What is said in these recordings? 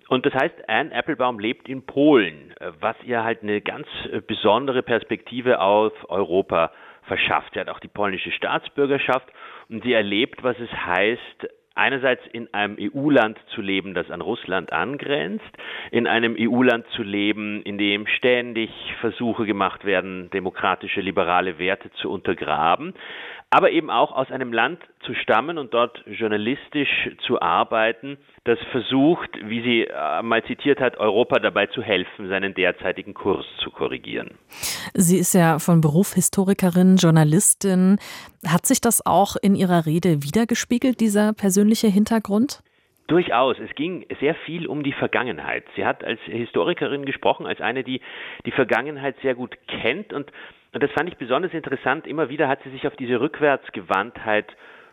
Und das heißt, Anne Applebaum lebt in Polen, was ihr halt eine ganz besondere Perspektive auf Europa verschafft. Sie hat auch die polnische Staatsbürgerschaft und sie erlebt, was es heißt, einerseits in einem EU-Land zu leben, das an Russland angrenzt, in einem EU-Land zu leben, in dem ständig Versuche gemacht werden, demokratische, liberale Werte zu untergraben, aber eben auch aus einem Land zu stammen und dort journalistisch zu arbeiten, das versucht, wie sie mal zitiert hat, Europa dabei zu helfen, seinen derzeitigen Kurs zu korrigieren. Sie ist ja von Beruf Historikerin, Journalistin. Hat sich das auch in Ihrer Rede widergespiegelt, dieser persönliche Hintergrund? Durchaus. Es ging sehr viel um die Vergangenheit. Sie hat als Historikerin gesprochen, als eine, die die Vergangenheit sehr gut kennt. Und das fand ich besonders interessant. Immer wieder hat sie sich auf diese Rückwärtsgewandtheit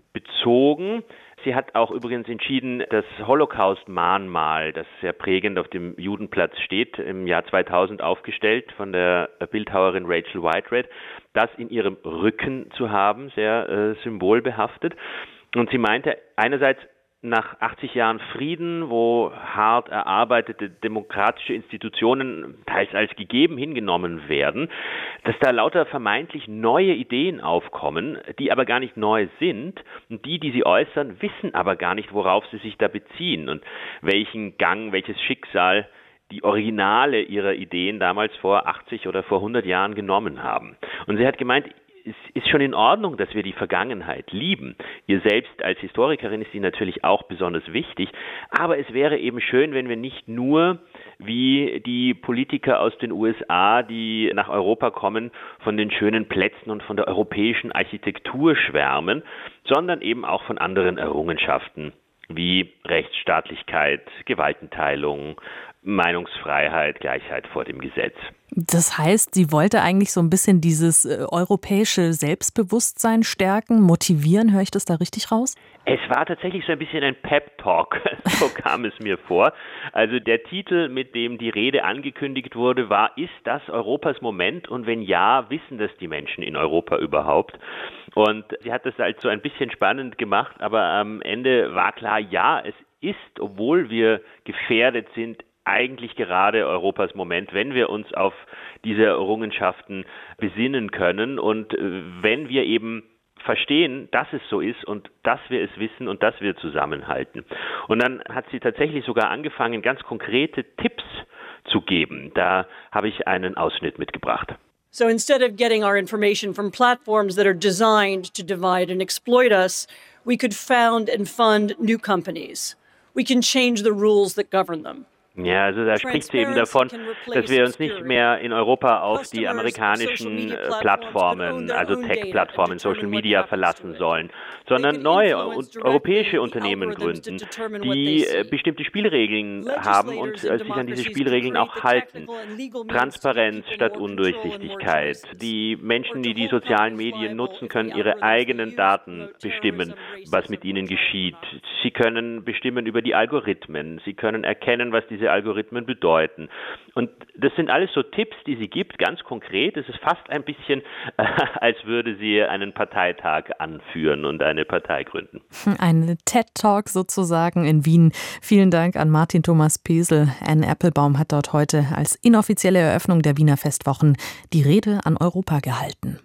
bezogen. Sie hat auch übrigens entschieden, das Holocaust-Mahnmal, das sehr prägend auf dem Judenplatz steht, im Jahr 2000 aufgestellt von der Bildhauerin Rachel Whiteread, das in ihrem Rücken zu haben, sehr symbolbehaftet. Und sie meinte einerseits, nach 80 Jahren Frieden, wo hart erarbeitete demokratische Institutionen teils als gegeben hingenommen werden, dass da lauter vermeintlich neue Ideen aufkommen, die aber gar nicht neu sind. Und die sie äußern, wissen aber gar nicht, worauf sie sich da beziehen und welchen Gang, welches Schicksal die Originale ihrer Ideen damals vor 80 oder vor 100 Jahren genommen haben. Und sie hat gemeint, es ist schon in Ordnung, dass wir die Vergangenheit lieben. Ihr selbst als Historikerin ist sie natürlich auch besonders wichtig. Aber es wäre eben schön, wenn wir nicht nur wie die Politiker aus den USA, die nach Europa kommen, von den schönen Plätzen und von der europäischen Architektur schwärmen, sondern eben auch von anderen Errungenschaften wie Rechtsstaatlichkeit, Gewaltenteilung, Meinungsfreiheit, Gleichheit vor dem Gesetz. Das heißt, sie wollte eigentlich so ein bisschen dieses europäische Selbstbewusstsein stärken, motivieren. Höre ich das da richtig raus? Es war tatsächlich so ein bisschen ein Pep-Talk, so kam es mir vor. Also der Titel, mit dem die Rede angekündigt wurde, war: Ist das Europas Moment? Und wenn ja, wissen das die Menschen in Europa überhaupt? Und sie hat das halt so ein bisschen spannend gemacht, aber am Ende war klar, ja, es ist, obwohl wir gefährdet sind, eigentlich gerade Europas Moment, wenn wir uns auf diese Errungenschaften besinnen können und wenn wir eben verstehen, dass es so ist und dass wir es wissen und dass wir zusammenhalten. Und dann hat sie tatsächlich sogar angefangen, ganz konkrete Tipps zu geben. Da habe ich einen Ausschnitt mitgebracht. So instead of getting our information from platforms that are designed to divide and exploit us, we could found and fund new companies. We can change the rules that govern them. Ja, also da spricht sie eben davon, dass wir uns nicht mehr in Europa auf die amerikanischen Plattformen, also Tech-Plattformen, Social Media verlassen sollen, sondern neue und europäische Unternehmen gründen, die bestimmte Spielregeln haben und sich an diese Spielregeln auch halten. Transparenz statt Undurchsichtigkeit. Die Menschen, die die sozialen Medien nutzen, können ihre eigenen Daten bestimmen, was mit ihnen geschieht. Sie können bestimmen über die Algorithmen. Sie können erkennen, was diese Algorithmen bedeuten. Und das sind alles so Tipps, die sie gibt, ganz konkret. Es ist fast ein bisschen, als würde sie einen Parteitag anführen und eine Partei gründen. Ein TED-Talk sozusagen in Wien. Vielen Dank an Martin Thomas Pesel. Anne Applebaum hat dort heute als inoffizielle Eröffnung der Wiener Festwochen die Rede an Europa gehalten.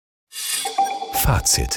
Fazit.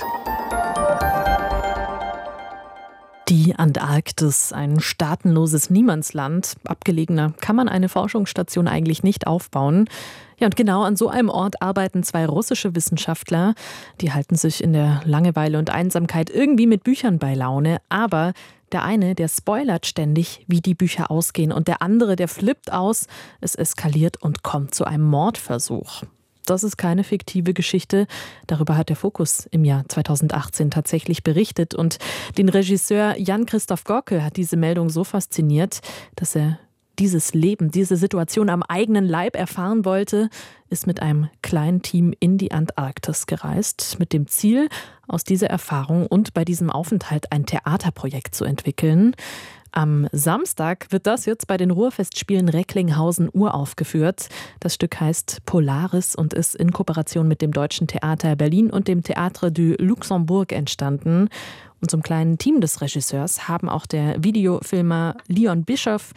Die Antarktis, ein staatenloses Niemandsland. Abgelegener kann man eine Forschungsstation eigentlich nicht aufbauen. Ja, und genau an so einem Ort arbeiten zwei russische Wissenschaftler. Die halten sich in der Langeweile und Einsamkeit irgendwie mit Büchern bei Laune. Aber der eine, der spoilert ständig, wie die Bücher ausgehen. Und der andere, der flippt aus. Es eskaliert und kommt zu einem Mordversuch. Das ist keine fiktive Geschichte. Darüber hat der Fokus im Jahr 2018 tatsächlich berichtet. Und den Regisseur Jan-Christoph Gorke hat diese Meldung so fasziniert, dass er dieses Leben, diese Situation am eigenen Leib erfahren wollte, ist mit einem kleinen Team in die Antarktis gereist, mit dem Ziel, aus dieser Erfahrung und bei diesem Aufenthalt ein Theaterprojekt zu entwickeln. Am Samstag wird das jetzt bei den Ruhrfestspielen Recklinghausen uraufgeführt. Das Stück heißt Polaris und ist in Kooperation mit dem Deutschen Theater Berlin und dem Théâtre du Luxembourg entstanden. Und zum kleinen Team des Regisseurs haben auch der Videofilmer Leon Bischoff